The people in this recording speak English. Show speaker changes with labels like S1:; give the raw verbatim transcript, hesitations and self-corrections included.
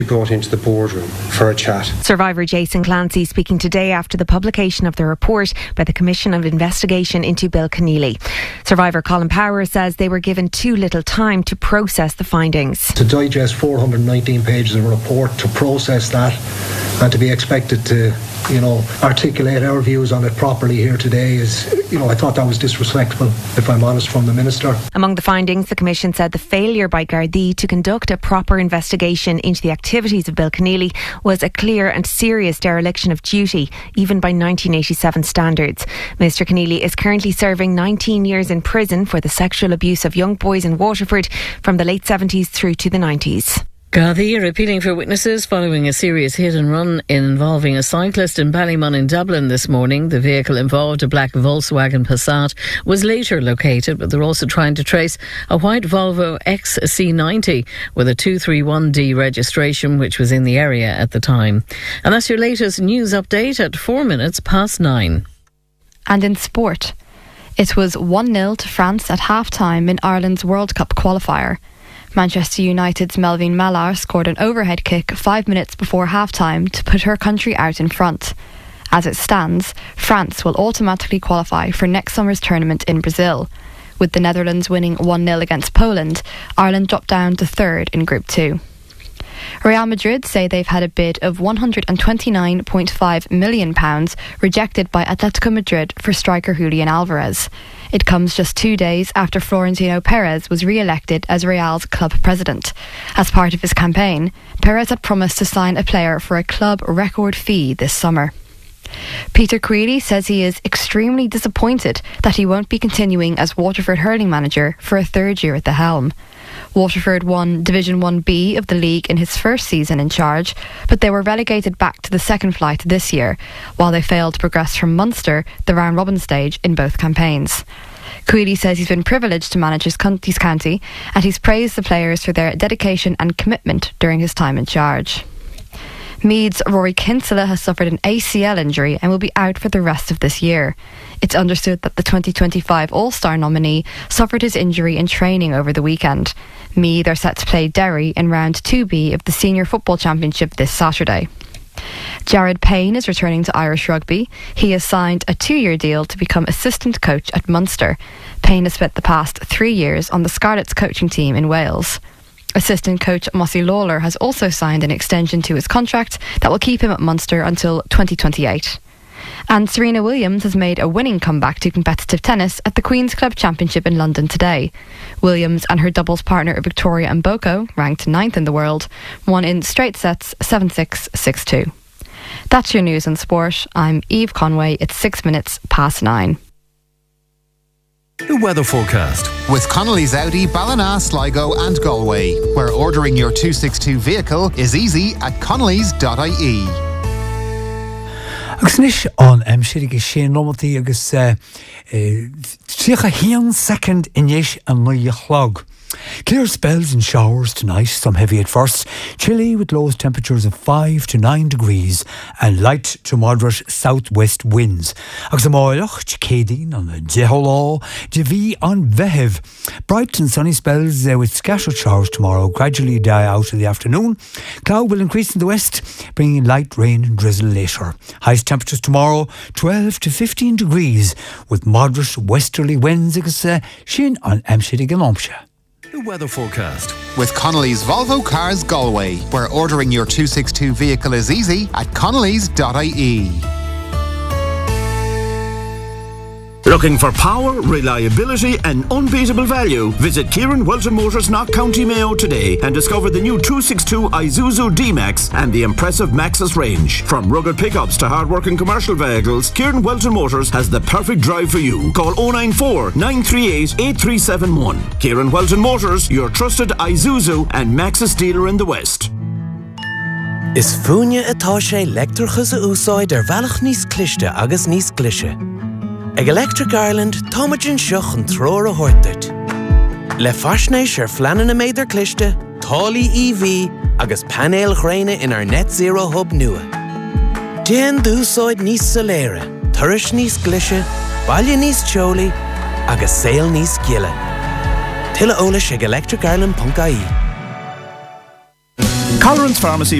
S1: brought into the boardroom for a chat.
S2: Survivor Jason Clancy speaking today after the publication of the report by the Commission of Investigation into Bill Keneally. Survivor Colin Power says they were given too little time to process the findings.
S3: To digest four hundred nineteen pages of a report, to process that, and to be expected to, you know, articulate our views on it properly here today is, you know, I thought that was disrespectful, if I'm honest, from the Minister.
S2: Among the findings, the Commission said the failure by Gardaí to conduct a proper investigation into the activities of Bill Keneally was a clear and serious dereliction of duty, even by nineteen eighty-seven standards. Mister Keneally is currently serving nineteen years in prison for the sexual abuse of young boys in Waterford from the late seventies through to the nineties.
S4: Gardaí are appealing for witnesses following a serious hit and run involving a cyclist in Ballymun in Dublin this morning. The vehicle involved, a black Volkswagen Passat, was later located, but they're also trying to trace a white Volvo X C ninety with a two three one D registration, which was in the area at the time. And that's your latest news update at four minutes past nine.
S5: And in sport, it was one nil to France at half-time in Ireland's World Cup qualifier. Manchester United's Melvin Mallard scored an overhead kick five minutes before half-time to put her country out in front. As it stands, France will automatically qualify for next summer's tournament in Brazil. With the Netherlands winning one nil against Poland, Ireland dropped down to third in Group two. Real Madrid say they've had a bid of one hundred twenty-nine point five million pounds rejected by Atletico Madrid for striker Julian Alvarez. It comes just two days after Florentino Perez was re-elected as Real's club president. As part of his campaign, Perez had promised to sign a player for a club record fee this summer. Peter Creedy says he is extremely disappointed that he won't be continuing as Waterford hurling manager for a third year at the helm. Waterford won Division one B of the league in his first season in charge, but they were relegated back to the second flight this year, while they failed to progress from Munster, the round-robin stage, in both campaigns. Creedy says he's been privileged to manage his county, and he's praised the players for their dedication and commitment during his time in charge. Meath's Rory Kinsella has suffered an A C L injury and will be out for the rest of this year. It's understood that the twenty twenty-five All-Star nominee suffered his injury in training over the weekend. Meath are set to play Derry in round two B of the Senior Football Championship this Saturday. Jared Payne is returning to Irish rugby. He has signed a two-year deal to become assistant coach at Munster. Payne has spent the past three years on the Scarlets coaching team in Wales. Assistant coach Mossy Lawler has also signed an extension to his contract that will keep him at Munster until twenty twenty-eight. And Serena Williams has made a winning comeback to competitive tennis at the Queen's Club Championship in London today. Williams and her doubles partner Victoria Mboko, ranked ninth in the world, won in straight sets seven six, six two. That's your news and sport. I'm Eve Conway. It's six minutes past nine.
S6: The weather forecast
S7: with Connolly's Audi, Ballina, Sligo and Galway, where ordering your two sixty-two vehicle is easy at connellys dot I E.
S8: Agus níos an aimsirigh sin romaí agus tríocha híon second inis an nuichlog. Clear spells and showers tonight, some heavy at first, chilly with lowest temperatures of five to nine degrees and light to moderate southwest winds. Agus amáileach cédín on the Jeholá, Javi on Vehev. Bright and sunny spells uh, with scattered showers tomorrow, gradually die out in the afternoon. Cloud will increase in the west, bringing light rain and drizzle later. Highest temperatures tomorrow, twelve to fifteen degrees, with moderate westerly winds agus uh, sin on Amshidig and Omsha.
S6: The weather forecast
S7: with Connolly's Volvo Cars Galway, where ordering your two sixty-two vehicle is easy at connellys dot I E.
S6: Looking for power, reliability and unbeatable value? Visit Kieran Welton Motors, Knock County Mayo today and discover the new two sixty-two Isuzu D-Max and the impressive Maxus range. From rugged pickups to hard-working commercial vehicles, Kieran Welton Motors has the perfect drive for you. Call oh nine four, nine three eight, eight three seven one. Kieran Welton Motors, your trusted Isuzu and Maxus dealer in the West.
S9: Is fúne atá sé leictreachas a úsáid ar bhealach níos cliste agus níos glise. Ag Electric Ireland, táimeann seach an tróir a thuirteart. Le faisnéis ar fleanan na méidir cliste, tálaí E V agus panéal chréine in our net zero hub nua. Déan dúsáid níos soléire, turais níos glise, baile níos teolaí agus saol níos giile. Tuilleadh eolais ag electric ireland dot I E.
S6: Colleran's Pharmacy